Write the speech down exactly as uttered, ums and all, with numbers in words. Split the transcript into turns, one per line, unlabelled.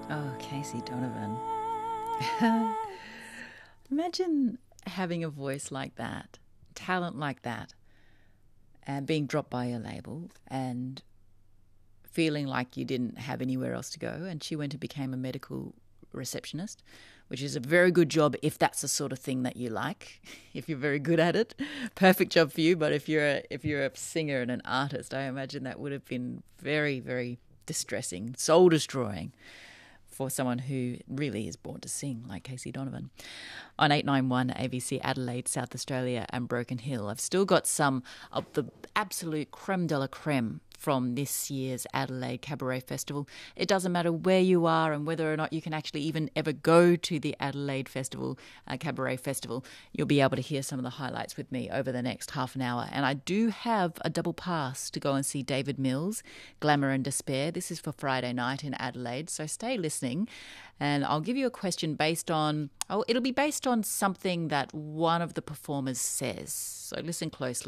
Oh, Casey Donovan. Imagine having a voice like that, talent like that, and being dropped by your label and feeling like you didn't have anywhere else to go. And she went and became a medical receptionist, which is a very good job if that's the sort of thing that you like, if you're very good at it. Perfect job for you. But if you're a, if you're a singer and an artist, I imagine that would have been very, very distressing, soul destroying for someone who really is born to sing, like Casey Donovan. On eight nine one A B C Adelaide, South Australia and Broken Hill, I've still got some of the absolute creme de la creme from this year's Adelaide Cabaret Festival. It doesn't matter where you are and whether or not you can actually even ever go to the Adelaide Festival, uh, Cabaret Festival. You'll be able to hear some of the highlights with me over the next half an hour. And I do have a double pass to go and see David Mills, Glamour and Despair. This is for Friday night in Adelaide, so stay listening. And I'll give you a question based on, oh, it'll be based on something that one of the performers says. So listen closely.